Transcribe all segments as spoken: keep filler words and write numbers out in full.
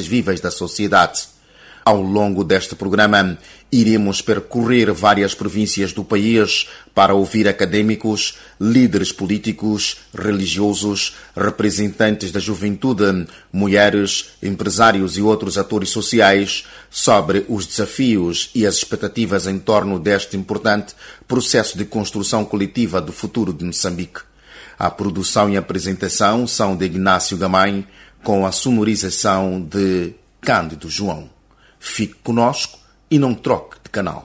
vivas da sociedade. Ao longo deste programa, iremos percorrer várias províncias do país para ouvir acadêmicos, líderes políticos, religiosos, representantes da juventude, mulheres, empresários e outros atores sociais sobre os desafios e as expectativas em torno deste importante processo de construção coletiva do futuro de Moçambique. A produção e apresentação são de Ignácio Gamay, com a sonorização de Cândido João. Fique conosco e não troque de canal.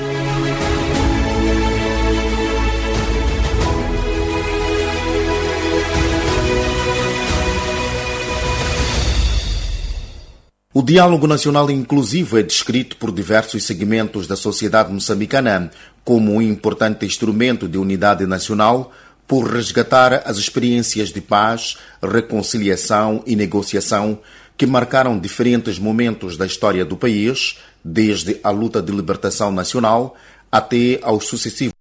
O diálogo nacional inclusivo é descrito por diversos segmentos da sociedade moçambicana como um importante instrumento de unidade nacional por resgatar as experiências de paz, reconciliação e negociação que marcaram diferentes momentos da história do país, desde a luta de libertação nacional até aos sucessivos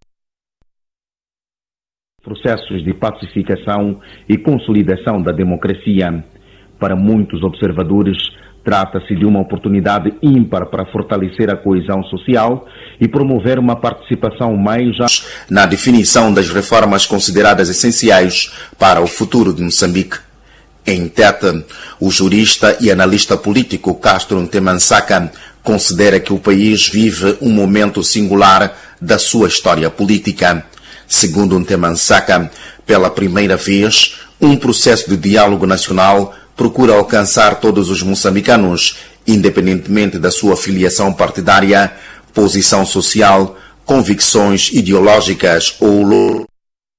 processos de pacificação e consolidação da democracia. Para muitos observadores, trata-se de uma oportunidade ímpar para fortalecer a coesão social e promover uma participação mais na definição das reformas consideradas essenciais para o futuro de Moçambique. Em Tete, o jurista e analista político Castro Ntemansaka considera que o país vive um momento singular da sua história política. Segundo Ntemansaka, pela primeira vez, um processo de diálogo nacional procura alcançar todos os moçambicanos, independentemente da sua filiação partidária, posição social, convicções ideológicas ou